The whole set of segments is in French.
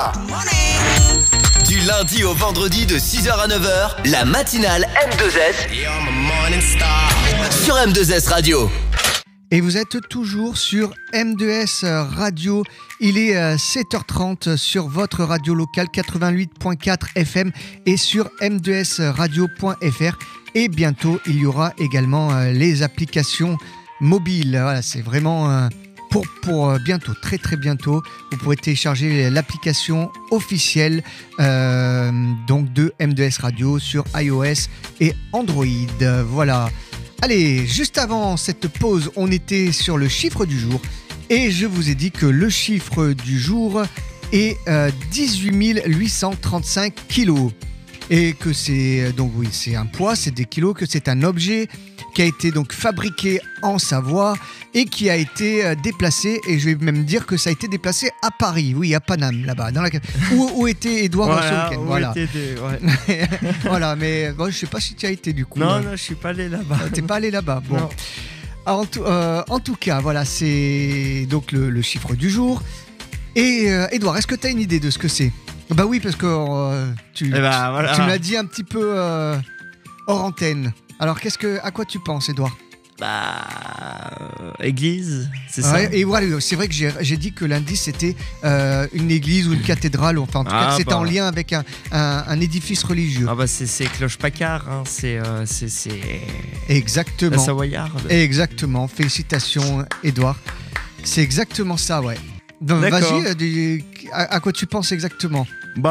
Du lundi au vendredi de 6h à 9h, la matinale M2S sur M2S Radio. Et vous êtes toujours sur M2S Radio. Il est 7h30 sur votre radio locale 88.4 FM et sur m2sradio.fr. Et bientôt, il y aura également les applications mobiles. Voilà, c'est vraiment pour bientôt, très très bientôt. Vous pourrez télécharger l'application officielle donc de M2S Radio sur iOS et Android. Voilà. Allez, juste avant cette pause, on était sur le chiffre du jour et je vous ai dit que le chiffre du jour est 18 835 kilos et que c'est donc oui, c'est un poids, c'est des kilos, que c'est un objet qui a été donc fabriqué en Savoie et qui a été déplacé, et je vais même dire que ça a été déplacé à Paris, oui, à Paname, là-bas, où était Edouard ce week-end. Voilà. Voilà, mais bon, je sais pas si tu as été du coup. Non, je suis pas allé là-bas. T'es pas allé là-bas. Bon. Alors, en tout cas, voilà, c'est donc le chiffre du jour. Et Edouard, est-ce que tu as une idée de ce que c'est ? Bah oui, parce que tu me l'as dit un petit peu hors antenne. Alors, à quoi tu penses, Edouard ? Église, c'est ça. Ouais, et voilà, c'est vrai que j'ai dit que l'indice c'était une église ou une cathédrale, enfin en tout cas c'était en lien avec un édifice religieux. Ah bah c'est Cloche-Paccard, hein. c'est exactement. La Savoyarde. Exactement, félicitations Edouard. C'est exactement ça, ouais. Donc, vas-y, à quoi tu penses exactement ?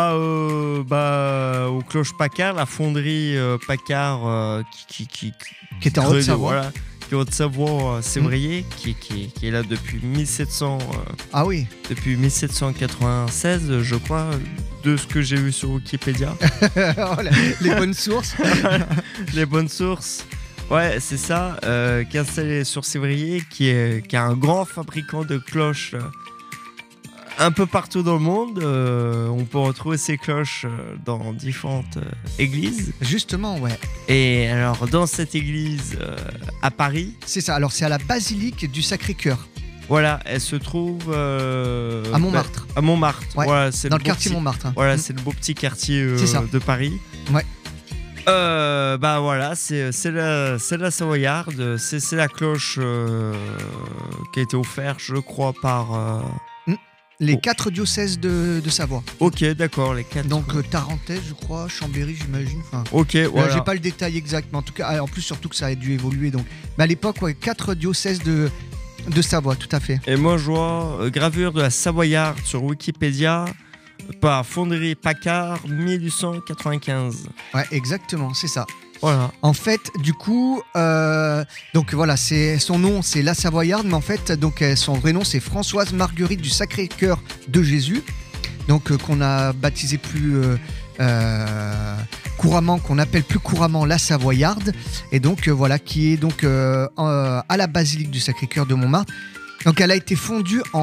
Au Cloche-Paccard, la fonderie Paccard qui était en Haute-Savoie. Voilà, qui est Haute-Savoie, Sévrier, qui est là depuis 1700. Ah oui. Depuis 1796, je crois, de ce que j'ai vu sur Wikipédia. Les bonnes sources. Les bonnes sources. Ouais, c'est ça. Qui est installé sur Sévrier, qui est un grand fabricant de cloches. Un peu partout dans le monde, on peut retrouver ces cloches dans différentes églises. Justement, ouais. Et alors, dans cette église à Paris... C'est ça, alors c'est à la basilique du Sacré-Cœur. Voilà, elle se trouve... à Montmartre. À Montmartre, ouais, voilà. C'est dans le quartier Montmartre. Hein. Voilà, c'est le beau petit quartier de Paris. Ouais. Voilà, c'est la Savoyarde, c'est la cloche qui a été offerte, je crois, par... Les 4 diocèses de Savoie. Ok, d'accord, les 4. Donc Tarentaise, je crois, Chambéry, j'imagine. Enfin, ok, voilà. J'ai pas le détail exact, mais en tout cas, en plus surtout que ça a dû évoluer. Donc, à l'époque, ouais, 4 diocèses de Savoie, tout à fait. Et moi, je vois gravure de la Savoyarde sur Wikipédia par Fonderie Paccard 1895. Ouais, exactement, c'est ça. Voilà. En fait, du coup, donc voilà, son nom c'est la Savoyarde, mais en fait, donc son vrai nom c'est Françoise Marguerite du Sacré-Cœur de Jésus, donc qu'on a baptisé plus couramment, qu'on appelle plus couramment la Savoyarde, et donc voilà, qui est donc à la basilique du Sacré-Cœur de Montmartre. Donc elle a été fondue en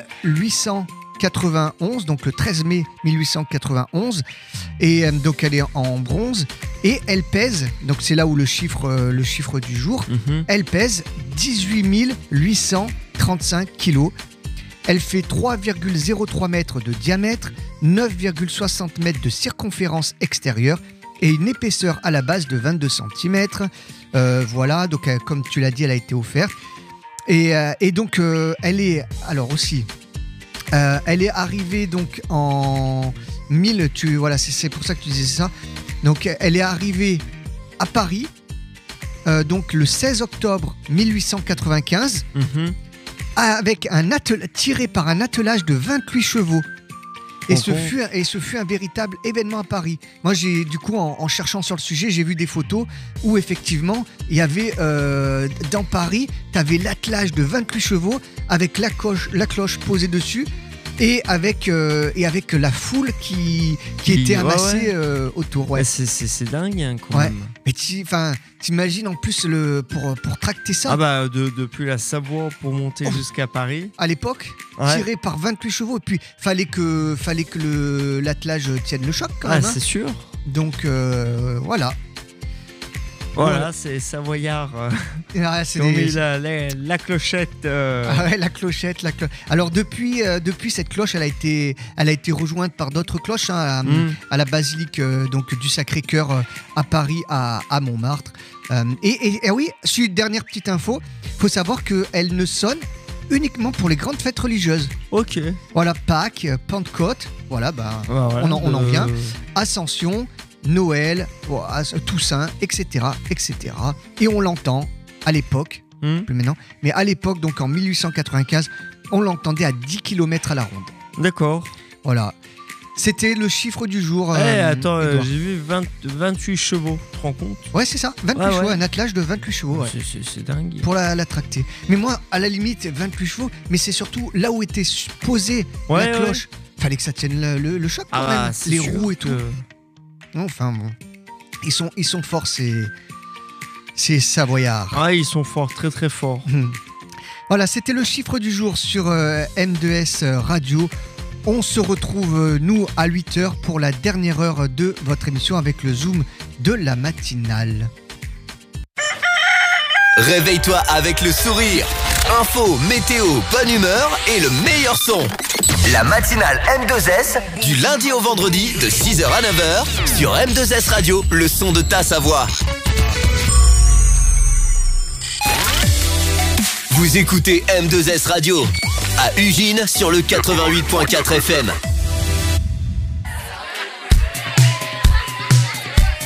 1891, donc le 13 mai 1891, et donc elle est en bronze et elle pèse, donc c'est là où le chiffre du jour, elle pèse 18 835 kilos. Elle fait 3,03 mètres de diamètre, 9,60 mètres de circonférence extérieure et une épaisseur à la base de 22 cm. Voilà, donc comme tu l'as dit, elle a été offerte. Et donc elle est alors aussi... elle est arrivée donc en 1000, voilà, c'est pour ça que tu disais ça. Donc elle est arrivée à Paris donc le 16 octobre 1895 avec tiré par un attelage de 28 chevaux. Et ce fut un véritable événement à Paris. Moi, j'ai du coup, en cherchant sur le sujet, j'ai vu des photos où effectivement, il y avait dans Paris, tu avais l'attelage de 28 chevaux avec la cloche posée dessus. Et avec la foule qui était amassée autour. Ouais. C'est dingue hein, quand ouais. même. Mais t'imagines en plus pour tracter ça. Ah bah depuis la Savoie pour monter jusqu'à Paris. À l'époque, ouais. Tiré par 28 chevaux. Et puis fallait que l'attelage tienne le choc quand même. Ah c'est sûr. Donc voilà. Voilà, c'est Savoyard. C'est Ils ont mis la clochette. Ah ouais, la clochette. Alors depuis cette cloche, elle a été rejointe par d'autres cloches à la basilique donc du Sacré-Cœur à Paris, à Montmartre. Et oui, dernière petite info, faut savoir qu'elle ne sonne uniquement pour les grandes fêtes religieuses. Ok. Voilà, Pâques, Pentecôte, voilà, on en vient. Ascension, Noël, Toussaint, etc., etc. Et on l'entend à l'époque, plus maintenant, mais à l'époque, donc en 1895, on l'entendait à 10 km à la ronde. D'accord. Voilà. C'était le chiffre du jour. Attends, j'ai vu 28 chevaux, tu te rends compte? Ouais, c'est ça, 28 chevaux, un attelage de 28 chevaux. Ouais. C'est dingue. Pour la tracter. Mais moi, à la limite, 28 chevaux, mais c'est surtout là où était posée la cloche. Fallait que ça tienne le choc quand même. Les roues et tout. Enfin bon. Ils sont forts, ces Savoyards. Ah, ils sont forts, très très forts. Voilà, c'était le chiffre du jour sur M2S Radio. On se retrouve, nous, à 8h pour la dernière heure de votre émission avec le Zoom de la matinale. Réveille-toi avec le sourire. Info, météo, bonne humeur et le meilleur son. La matinale M2S, du lundi au vendredi, de 6h à 9h, sur M2S Radio, le son de ta Savoie. Vous écoutez M2S Radio, à Ugine sur le 88.4 FM.